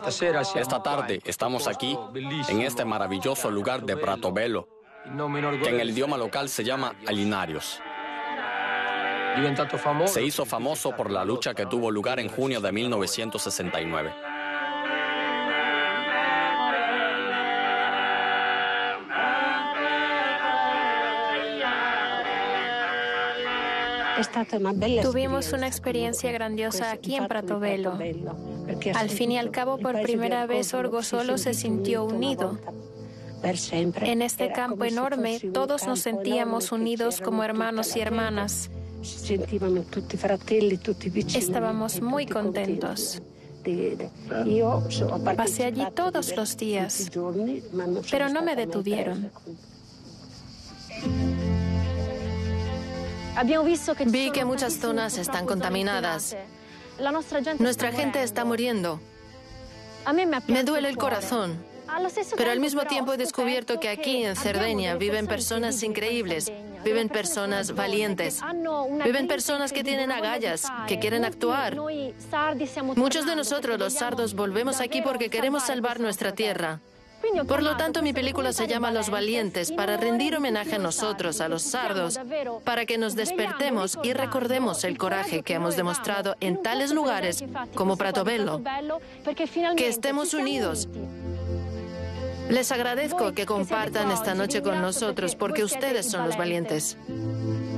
Esta tarde estamos aquí, en este maravilloso lugar de Pratovelo, que en el idioma local se llama Alinarios. Se hizo famoso por la lucha que tuvo lugar en junio de 1969. Tuvimos una experiencia grandiosa aquí en Pratovelo. Al fin y al cabo, por primera vez, Orgosolo se sintió unido. En este campo enorme, todos nos sentíamos unidos como hermanos y hermanas. Estábamos muy contentos. Pasé allí todos los días, pero no me detuvieron. Vi que muchas zonas están contaminadas. Nuestra gente está muriendo. Me duele el corazón. Pero al mismo tiempo he descubierto que aquí en Cerdeña viven personas increíbles, viven personas valientes, viven personas que tienen agallas, que quieren actuar. Muchos de nosotros, los sardos, volvemos aquí porque queremos salvar nuestra tierra. Por lo tanto, mi película se llama Los Valientes, para rendir homenaje a nosotros, a los sardos, para que nos despertemos y recordemos el coraje que hemos demostrado en tales lugares como Pratovelo, que estemos unidos. Les agradezco que compartan esta noche con nosotros porque ustedes son los valientes.